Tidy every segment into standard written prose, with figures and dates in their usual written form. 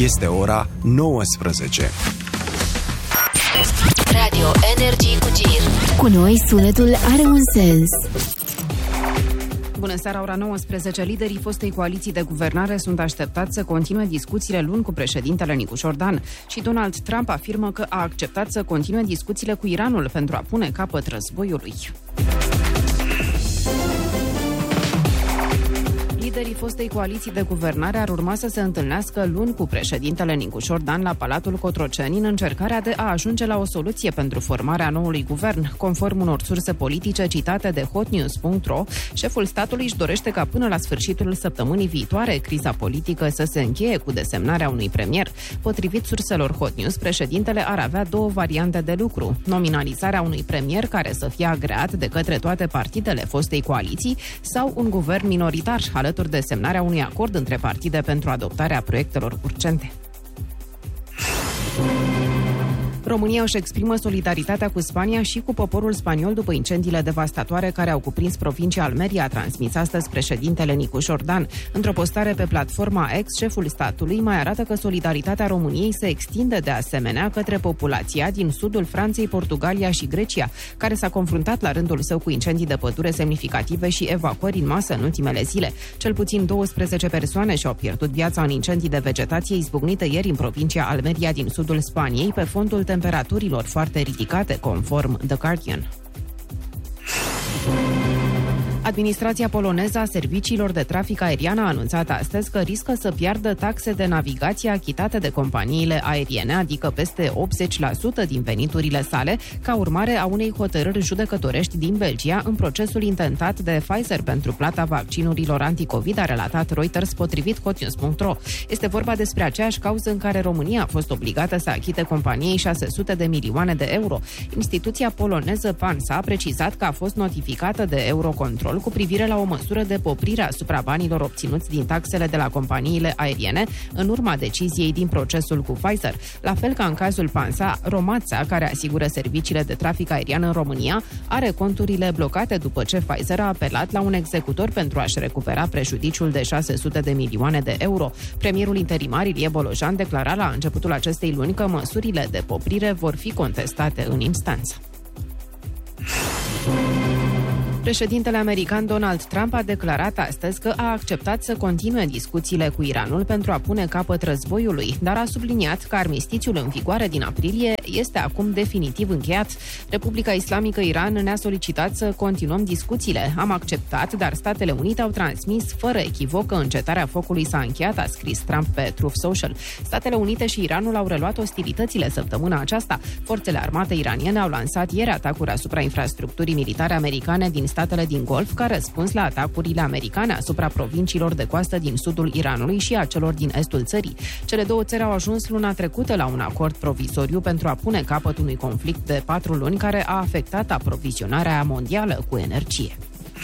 Este ora 19. Radio Energy cu Gir. Cu noi sunetul are un sens. Bună seara, ora 19. Liderii fostei coaliții de guvernare sunt așteptați să continue discuțiile luni cu președintele Nicușor Dan și Donald Trump afirmă că a acceptat să continue discuțiile cu Iranul pentru a pune capăt războiului. Liderii fostei coaliții de guvernare ar urma să se întâlnească luni cu președintele Nicușor Dan la Palatul Cotroceni în încercarea de a ajunge la o soluție pentru formarea noului guvern. Conform unor surse politice citate de hotnews.ro, șeful statului își dorește ca până la sfârșitul săptămânii viitoare criza politică să se încheie cu desemnarea unui premier. Potrivit surselor Hot News, președintele ar avea două variante de lucru: nominalizarea unui premier care să fie agreat de către toate partidele fostei coaliții sau un guvern minoritar, alături de semnarea unui acord între partide pentru adoptarea proiectelor urgente. România își exprimă solidaritatea cu Spania și cu poporul spaniol după incendiile devastatoare care au cuprins provincia Almeria, a transmis astăzi președintele Nicușor Dan. Într-o postare pe platforma X, șeful statului mai arată că solidaritatea României se extinde de asemenea către populația din sudul Franței, Portugalia și Grecia, care s-a confruntat la rândul său cu incendii de pădure semnificative și evacuări în masă în ultimele zile. Cel puțin 12 persoane și-au pierdut viața în incendii de vegetație izbucnite ieri în provincia Almeria din sudul Spaniei, pe fondul temperaturilor foarte ridicate, conform The Guardian. Administrația poloneză a serviciilor de trafic aerian a anunțat astăzi că riscă să piardă taxe de navigație achitate de companiile aeriene, adică peste 80% din veniturile sale, ca urmare a unei hotărâri judecătorești din Belgia în procesul intentat de Pfizer pentru plata vaccinurilor anticovid, a relatat Reuters, potrivit hotnews.ro. Este vorba despre aceeași cauză în care România a fost obligată să achite companiei 600 de milioane de euro. Instituția poloneză PANSA a precizat că a fost notificată de Eurocontrol cu privire la o măsură de poprire asupra banilor obținuți din taxele de la companiile aeriene în urma deciziei din procesul cu Pfizer. La fel ca în cazul PANSA, Romața, care asigură serviciile de trafic aerian în România, are conturile blocate după ce Pfizer a apelat la un executor pentru a-și recupera prejudiciul de 600 de milioane de euro. Premierul interimar Ilie Bolojan declara la începutul acestei luni că măsurile de poprire vor fi contestate în instanță. Președintele american Donald Trump a declarat astăzi că a acceptat să continue discuțiile cu Iranul pentru a pune capăt războiului, dar a subliniat că armistițiul în vigoare din aprilie este acum definitiv încheiat. Republica Islamică Iran ne-a solicitat să continuăm discuțiile. Am acceptat, dar Statele Unite au transmis fără echivoc că încetarea focului s-a încheiat, a scris Trump pe Truth Social. Statele Unite și Iranul au reluat ostilitățile săptămâna aceasta. Forțele armate iraniene au lansat ieri atacuri asupra infrastructurii militare americane din statele din Golf, ca răspuns la atacurile americane asupra provinciilor de coastă din sudul Iranului și a celor din estul țării. Cele două țări au ajuns luna trecută la un acord provizoriu pentru a pune capăt unui conflict de 4 luni care a afectat aprovizionarea mondială cu energie.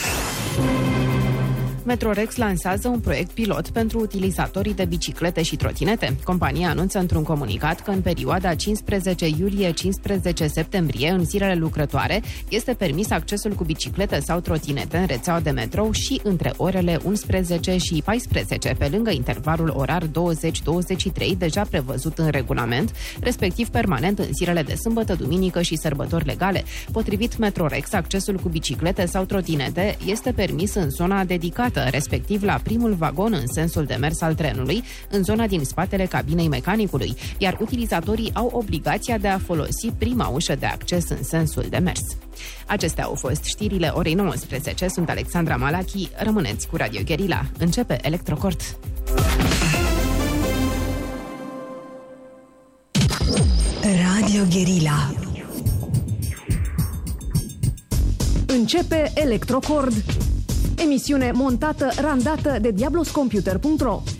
Metrorex lansează un proiect pilot pentru utilizatorii de biciclete și trotinete. Compania anunță într-un comunicat că în perioada 15 iulie-15 septembrie, în zilele lucrătoare, este permis accesul cu biciclete sau trotinete în rețeaua de metrou și între orele 11 și 14, pe lângă intervalul orar 20-23, deja prevăzut în regulament, respectiv permanent în zilele de sâmbătă, duminică și sărbători legale. Potrivit Metrorex, accesul cu biciclete sau trotinete este permis în zona dedicată, respectiv la primul vagon în sensul de mers al trenului, în zona din spatele cabinei mecanicului, iar utilizatorii au obligația de a folosi prima ușă de acces în sensul de mers. Acestea au fost știrile orei 19. Sunt Alexandra Malachi. Rămâneți cu Radio Guerilla. Începe Electrocort. Radio Guerilla. Începe Electrocord. Emisiune montată, randată de diabloscomputer.ro.